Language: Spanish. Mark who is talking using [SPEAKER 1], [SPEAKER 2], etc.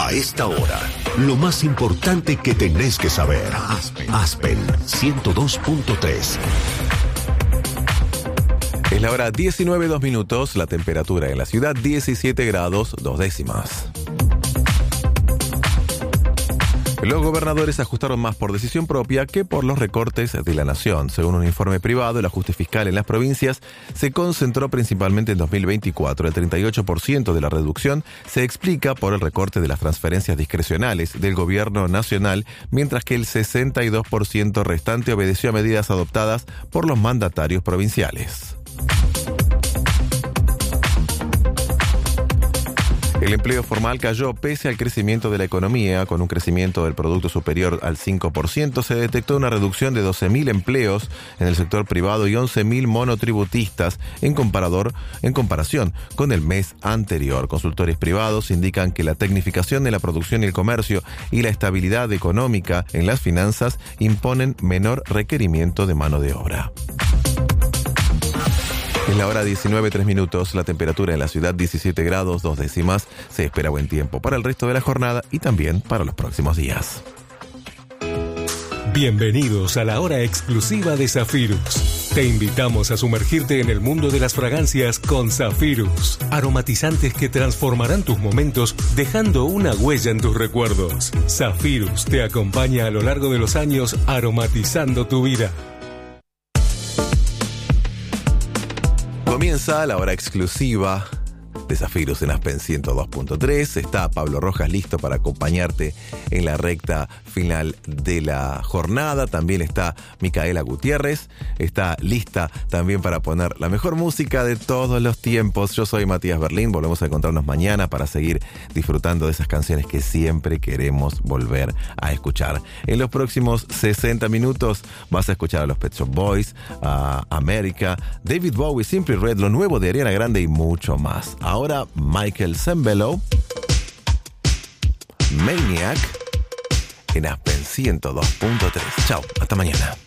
[SPEAKER 1] A esta hora, lo más importante que tenés que saber. Aspen 102.3.
[SPEAKER 2] Es la hora 19:02, la temperatura en la ciudad 17 grados 2 décimas. Los gobernadores ajustaron más por decisión propia que por los recortes de la nación. Según un informe privado, el ajuste fiscal en las provincias se concentró principalmente en 2024. El 38% de la reducción se explica por el recorte de las transferencias discrecionales del gobierno nacional, mientras que el 62% restante obedeció a medidas adoptadas por los mandatarios provinciales. El empleo formal cayó pese al crecimiento de la economía. Con un crecimiento del producto superior al 5%, se detectó una reducción de 12.000 empleos en el sector privado y 11.000 monotributistas en comparación con el mes anterior. Consultores privados indican que la tecnificación de la producción y el comercio y la estabilidad económica en las finanzas imponen menor requerimiento de mano de obra. Es la hora 19:03, la temperatura en la ciudad 17 grados 2 décimas. Se espera buen tiempo para el resto de la jornada y también para los próximos días.
[SPEAKER 3] Bienvenidos a la hora exclusiva de Zafirus. Te invitamos a sumergirte en el mundo de las fragancias con Zafirus. Aromatizantes que transformarán tus momentos dejando una huella en tus recuerdos. Zafirus te acompaña a lo largo de los años aromatizando tu vida.
[SPEAKER 2] Comienza la hora exclusiva de Zafirus en Aspen 102.3. Está Pablo Rojas listo para acompañarte en la recta final de la jornada. También está Micaela Gutiérrez. Está lista también para poner la mejor música de todos los tiempos. Yo soy Matías Berlín. Volvemos a encontrarnos mañana para seguir disfrutando de esas canciones que siempre queremos volver a escuchar. En los próximos 60 minutos vas a escuchar a los Pet Shop Boys, a América, David Bowie, Simply Red, lo nuevo de Ariana Grande y mucho más. Ahora Michael Sembello, Maniac, en Aspen 102.3. Chao, hasta mañana.